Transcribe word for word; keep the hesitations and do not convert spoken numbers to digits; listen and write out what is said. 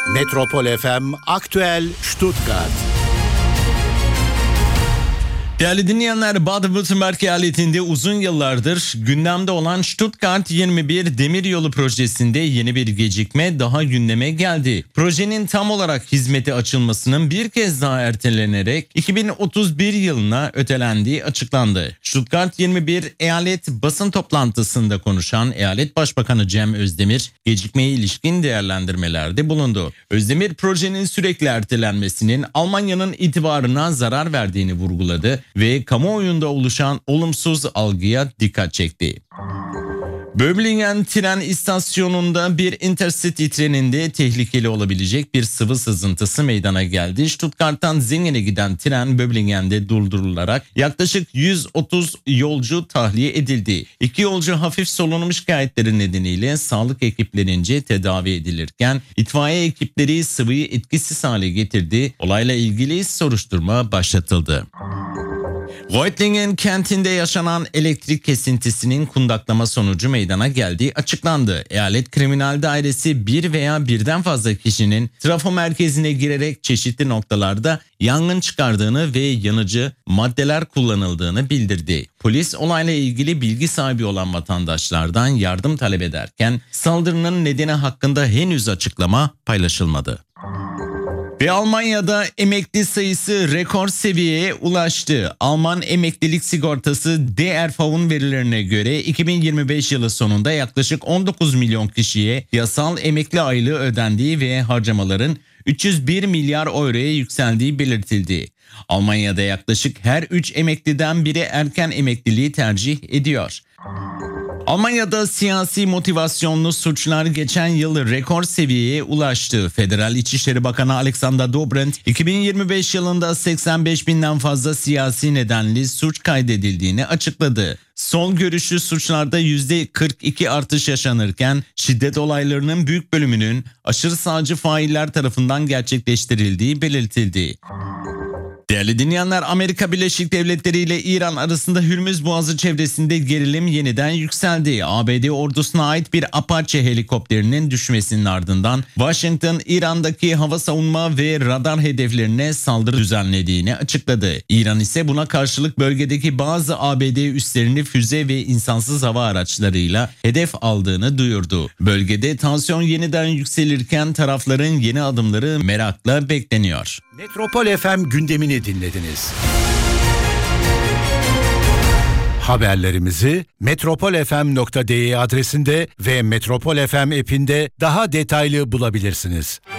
Metropol F M Aktüel Stuttgart. Değerli dinleyenler, Baden-Württemberg eyaletinde uzun yıllardır gündemde olan Stuttgart yirmi bir Demiryolu projesinde yeni bir gecikme daha gündeme geldi. Projenin tam olarak hizmete açılmasının bir kez daha ertelenerek iki bin otuz bir yılına ötelendiği açıklandı. Stuttgart yirmi bir eyalet basın toplantısında konuşan Eyalet Başbakanı Cem Özdemir, gecikmeye ilişkin değerlendirmelerde bulundu. Özdemir, projenin sürekli ertelenmesinin Almanya'nın itibarına zarar verdiğini vurguladı ve kamuoyunda oluşan olumsuz algıya dikkat çekti. Böblingen tren istasyonunda bir Intercity treninde tehlikeli olabilecek bir sıvı sızıntısı meydana geldi. Stuttgart'tan Zingen'e giden tren Böblingen'de durdurularak yaklaşık yüz otuz yolcu tahliye edildi. İki yolcu hafif solunum şikayetleri nedeniyle sağlık ekiplerince tedavi edilirken itfaiye ekipleri sıvıyı etkisiz hale getirdi. Olayla ilgili soruşturma başlatıldı. Reutlingen kentinde yaşanan elektrik kesintisinin kundaklama sonucu meydana geldiği açıklandı. Eyalet Kriminal Dairesi bir veya birden fazla kişinin trafo merkezine girerek çeşitli noktalarda yangın çıkardığını ve yanıcı maddeler kullanıldığını bildirdi. Polis olayla ilgili bilgi sahibi olan vatandaşlardan yardım talep ederken saldırının nedeni hakkında henüz açıklama paylaşılmadı. Ve Almanya'da emekli sayısı rekor seviyeye ulaştı. Alman emeklilik sigortası D R V'un verilerine göre iki bin yirmi beş yılı sonunda yaklaşık on dokuz milyon kişiye yasal emekli aylığı ödendiği ve harcamaların üç yüz bir milyar euroya yükseldiği belirtildi. Almanya'da yaklaşık her üç emekliden biri erken emekliliği tercih ediyor. Almanya'da siyasi motivasyonlu suçlar geçen yıl rekor seviyeye ulaştı. Federal İçişleri Bakanı Alexander Dobrindt, iki bin yirmi beş yılında seksen beş binden fazla siyasi nedenli suç kaydedildiğini açıkladı. Sol görüşlü suçlarda yüzde kırk iki artış yaşanırken şiddet olaylarının büyük bölümünün aşırı sağcı failler tarafından gerçekleştirildiği belirtildi. Değerli dinleyenler, Amerika Birleşik Devletleri ile İran arasında Hürmüz Boğazı çevresinde gerilim yeniden yükseldi. A B D ordusuna ait bir Apache helikopterinin düşmesinin ardından Washington, İran'daki hava savunma ve radar hedeflerine saldırı düzenlediğini açıkladı. İran ise buna karşılık bölgedeki bazı A B D üslerini füze ve insansız hava araçlarıyla hedef aldığını duyurdu. Bölgede tansiyon yeniden yükselirken tarafların yeni adımları merakla bekleniyor. Metropol F M gündemini dinlediniz. Haberlerimizi metropol f m nokta d e adresinde ve Metropol F M app'inde daha detaylı bulabilirsiniz.